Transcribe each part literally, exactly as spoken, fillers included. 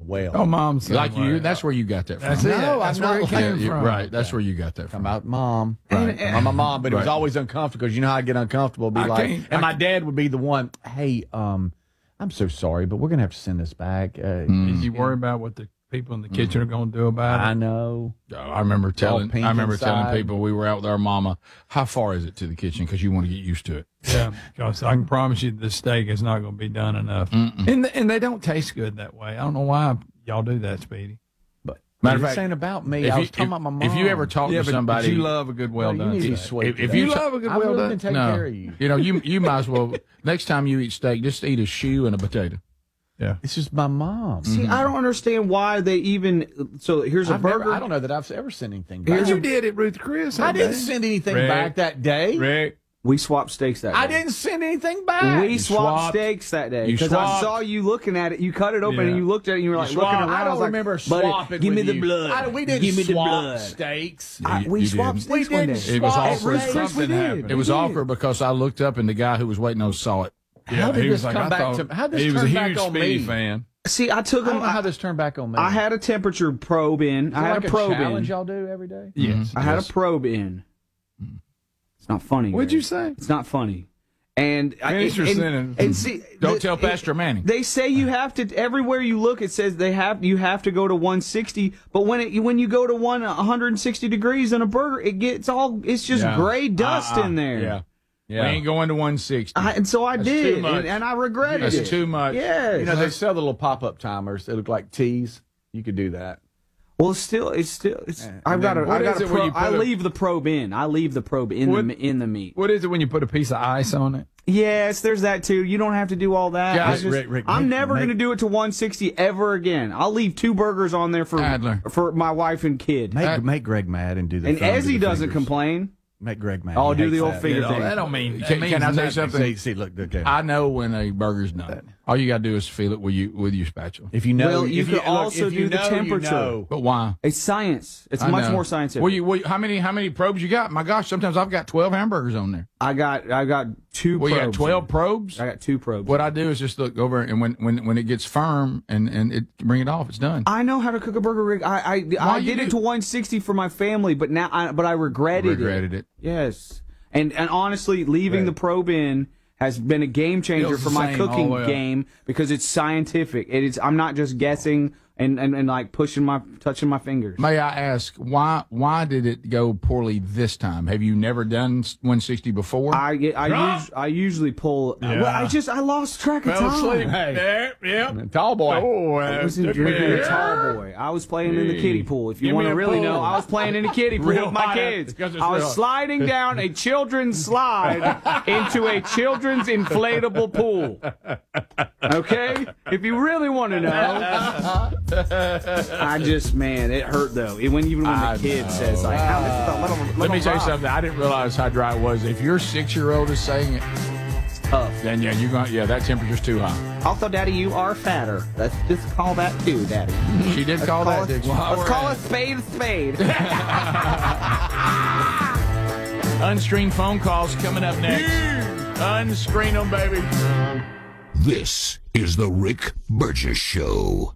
well. Oh, mom, same Like you, way. that's where you got that from. That's it. No, That's I'm where not it came like- Yeah, from. right. That's where you got that Come from. out, mom. Right. I'm my mom, but it was Right. always uncomfortable because you know how I get uncomfortable. Be I like, can't- and I my dad would be the one. Hey, um, I'm so sorry, but we're gonna have to send this back. Uh, Did you worry about what the people in the kitchen are going to do about I it? know. Oh, I remember telling. pink I remember inside. telling people we were out with our mama. How far is it to the kitchen? Because you want to get used to it. Yeah, because I can promise you the steak is not going to be done enough. And th- and they don't taste good that way. I don't know why y'all do that, Speedy. But Matter of this fact, ain't about me. If I you, was talking if, about my mom. if you ever talk Yeah, to but, somebody, but you love a good well Well, done you need to be steak. sweet. if, if today. you, You love a good I've well really done. been taking no, care of you. you know, you you might as well next time you eat steak, just eat a shoe and a potato. Yeah. It's just my mom. See, I don't understand why they even. So here's a I've burger. never, I don't know that I've ever sent anything back. You did it, Ruth Chris. I didn't day. send anything Rick. back that day. Rick. We swapped steaks that day. I didn't send anything back. We You swapped, swapped. steaks that day You because I swapped. saw you looking at it. You cut it open Yeah. and you looked at it and you were like You looking swapped. around. I I don't was like, remember buddy, swapping give me with the you. blood. I, we didn't give me the swap blood. steaks. I, You- we you swapped didn't. steaks We one didn't day. It was swap awkward. steaks. Something We did. happened. It was did. awkward because I looked up and the guy who was waiting on saw it. How did he this was like, come I back thought- to? How did this He was a turn back huge on Speedy me? fan. See, I took I them. don't know I, how this turned back on me. I had a temperature probe in. Is I it had like a probe challenge in. y'all do every day. Yes. I had Yes. a probe in. It's not funny. What'd Greg. you say? It's not funny. And I- Finish your and, sentence. and see, Don't the- tell it- Pastor Manning. They say you have to everywhere you look. It says they have you have to go to one sixty. But when it when you go to one one hundred sixty degrees in a burger, it gets all it's just Yeah. gray dust Uh-uh. in there. Yeah. Yeah. We ain't going to one sixty. I, and so I That's did, too much. and, and I regretted That's it. too much. Yes. You know, they sell the little pop-up timers. They look like teas. You could do that. well, it's still, it's still, it's. And I've got then to. what I got is to. it when you Probe. I put a- leave the probe in. I leave the probe in What- the in the meat. What is it when you put a piece of ice on it? Yes, there's that too. You don't have to do all that. Guys, I just, Rick, Rick, I'm make- never make- going to do it to one sixty ever again. I'll leave two burgers on there for Adler. for my wife and kid. Make, Uh, make Greg mad and do the and thumb to Ezzy the doesn't fingers. complain. Make Greg mad. I'll He do the hates old that. finger You know, thing. that don't mean. Can, that can I means say nothing. something? See, see, look, okay. I know when a burger's done. All you got to do is feel it with you with your spatula. If you know, Well, you if could look, also if you do the know, you temperature. know. But why? It's science. It's I much know. more scientific. Well, you, well, how many how many probes you got? My gosh, sometimes I've got twelve hamburgers on there. I got I got two Well, you got probes. twelve probes. I got two probes. What I do is just look over, and when when when it gets firm and and it bring it off, it's done. I know how to cook a burger, Rick. I I, I you did it do? to one sixty for my family, but now I, but I regretted, Regretted it. Yes, and and honestly, leaving Right. the probe in has been a game changer Feels for the my same all cooking the way up. game because it's scientific. It is. I'm not just guessing and, and, and like pushing my touching my fingers. May I ask why why did it go poorly this time? Have you never done one sixty before? I get I Drop. us, I usually pull. Yeah. Well, I just I lost track of Fell time. asleep. Hey. There, yep. Tall boy. Oh, I uh, was in took me drinking a a- tall boy. I was playing in the Hey. kiddie pool. If you Give want me to a really pool. know, I was playing in the kiddie pool Real with my hot, kids. because it's I was real hot. sliding down a children's slide into a children's inflatable pool. Okay? If you really want to know. I just, man, it hurt though. It, when even when I the kid know. says like, how this is a little, little Let me tell you rock. something. I didn't realize how dry it was. If your six year old is saying it, Tough. then yeah, you're going. Yeah, that temperature's too high. Also, Daddy, you are fatter. Let's just call that too, Daddy. She did call Call that. it- Did she? Let's call a spade a spade. Unscreened phone calls coming up next. Unscreen them, baby. This is the Rick Burgess Show.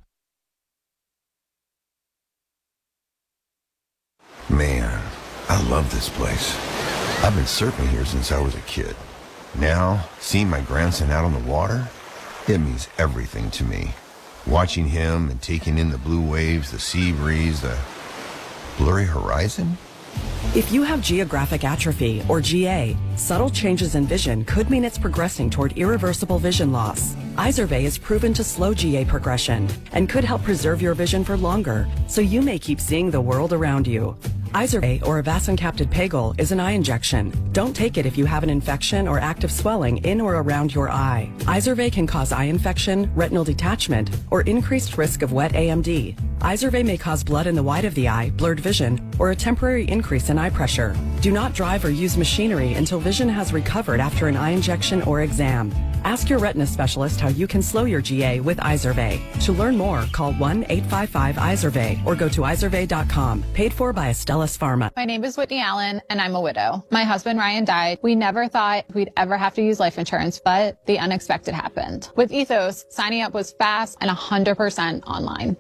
Man, I love this place. I've been surfing here since I was a kid. Now, seeing my grandson out on the water, it means everything to me. Watching him and taking in the blue waves, the sea breeze, the blurry horizon. If you have geographic atrophy, or G A, subtle changes in vision could mean it's progressing toward irreversible vision loss. Izervay is proven to slow G A progression and could help preserve your vision for longer, so you may keep seeing the world around you. Izervay, or avacincaptad pegol, is an eye injection. Don't take it if you have an infection or active swelling in or around your eye. Izervay can cause eye infection, retinal detachment, or increased risk of wet A M D. Izervay may cause blood in the white of the eye, blurred vision, or a temporary increase in eye pressure. Do not drive or use machinery until vision has recovered after an eye injection or exam. Ask your retina specialist how you can slow your G A with Izervay. To learn more, call one eight five five Izervay or go to izervay dot com. Paid for by Astellas Pharma. My name is Whitney Allen, and I'm a widow. My husband, Ryan, died. We never thought we'd ever have to use life insurance, but the unexpected happened. With Ethos, signing up was fast and one hundred percent online.